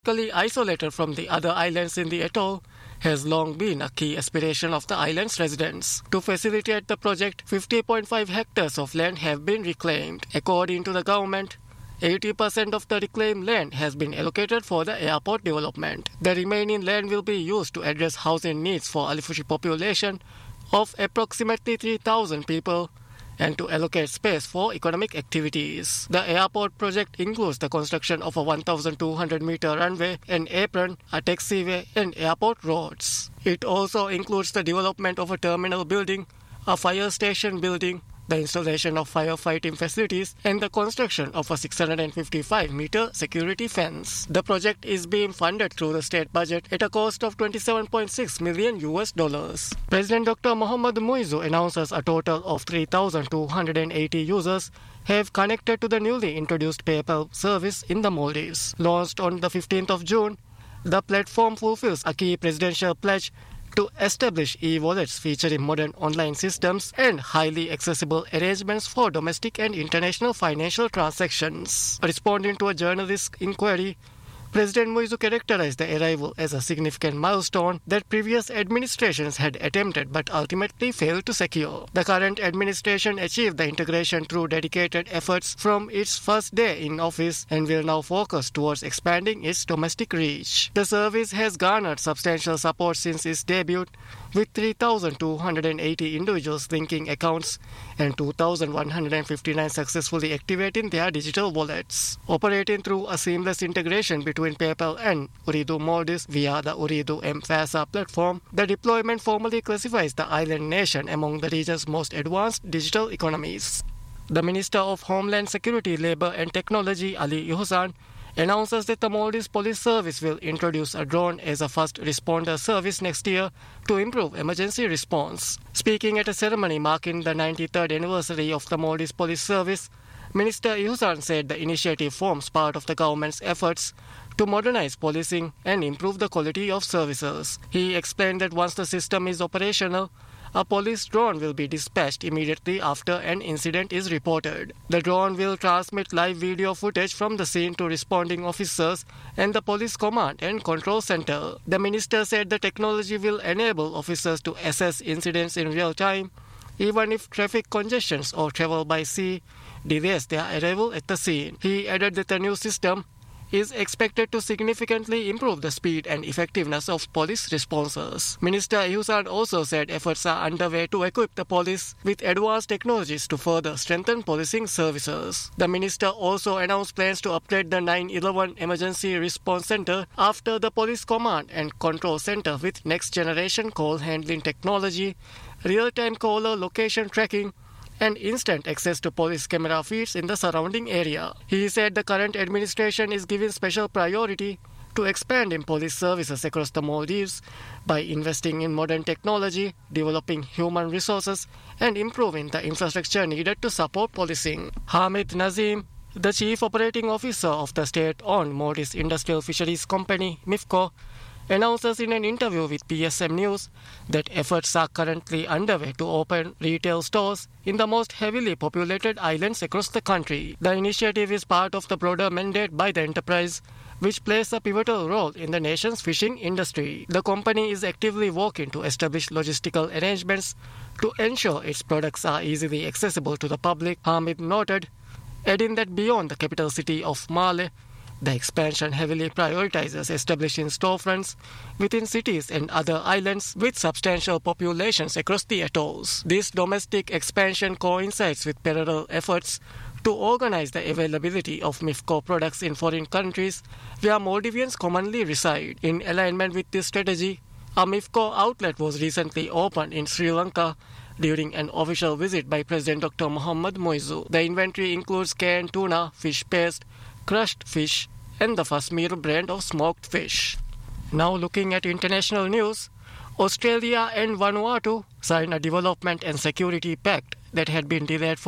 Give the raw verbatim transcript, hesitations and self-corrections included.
Geographically isolated from the other islands in the atoll, has long been a key aspiration of the island's residents. To facilitate the project, fifty point five hectares of land have been reclaimed. According to the government, eighty percent of the reclaimed land has been allocated for the airport development. The remaining land will be used to address housing needs for Alifushi population of approximately three thousand people and to allocate space for economic activities. The airport project includes the construction of a one thousand two hundred meter runway, an apron, a taxiway, and airport roads. It also includes the development of a terminal building, a fire station building, the installation of firefighting facilities, and the construction of a six hundred fifty-five meter security fence. The project is being funded through the state budget at a cost of twenty-seven point six million U S dollars. President Doctor Mohammad Muizzu announces a total of three thousand two hundred eighty users have connected to the newly introduced PayPal service in the Maldives. Launched on the fifteenth of June, the platform fulfills a key presidential pledge to establish e-wallets featuring modern online systems and highly accessible arrangements for domestic and international financial transactions. Responding to a journalist's inquiry, President Muizzu characterized the arrival as a significant milestone that previous administrations had attempted but ultimately failed to secure. The current administration achieved the integration through dedicated efforts from its first day in office and will now focus towards expanding its domestic reach. The service has garnered substantial support since its debut, with three thousand two hundred eighty individuals linking accounts and two thousand one hundred fifty-nine successfully activating their digital wallets. Operating through a seamless integration between PayPal and Ooredoo Maldives via the Ooredoo M-FASA platform, the deployment formally classifies the island nation among the region's most advanced digital economies. The Minister of Homeland Security, Labour and Technology, Ali Ihsan, announces that the Maldives Police Service will introduce a drone as a first responder service next year to improve emergency response. Speaking at a ceremony marking the ninety-third anniversary of the Maldives Police Service, Minister Ihsan said the initiative forms part of the government's efforts to modernize policing and improve the quality of services. He explained that once the system is operational, a police drone will be dispatched immediately after an incident is reported. The drone will transmit live video footage from the scene to responding officers and the police command and control center. The minister said the technology will enable officers to assess incidents in real time, even if traffic congestions or travel by sea delays their arrival at the scene. He added that the new system is expected to significantly improve the speed and effectiveness of police responses. Minister Ihsan also said efforts are underway to equip the police with advanced technologies to further strengthen policing services. The minister also announced plans to upgrade the nine eleven Emergency Response Center after the Police Command and Control Center with next-generation call handling technology, real-time caller location tracking, and instant access to police camera feeds in the surrounding area. He said the current administration is giving special priority to expanding police services across the Maldives by investing in modern technology, developing human resources, and improving the infrastructure needed to support policing. Hamid Nazim, the Chief Operating Officer of the state-owned Maldives Industrial Fisheries Company, MIFCO, announces in an interview with P S M News that efforts are currently underway to open retail stores in the most heavily populated islands across the country. The initiative is part of the broader mandate by the enterprise, which plays a pivotal role in the nation's fishing industry. The company is actively working to establish logistical arrangements to ensure its products are easily accessible to the public, Hamid noted, adding that beyond the capital city of Malé, the expansion heavily prioritizes establishing storefronts within cities and other islands with substantial populations across the atolls. This domestic expansion coincides with parallel efforts to organize the availability of MIFCO products in foreign countries where Maldivians commonly reside. In alignment with this strategy, a MIFCO outlet was recently opened in Sri Lanka during an official visit by President Doctor Mohammad Muizzu. The inventory includes canned tuna, fish paste, crushed fish, and the first meal brand of smoked fish. Now looking at international news, Australia and Vanuatu signed a development and security pact that had been delayed for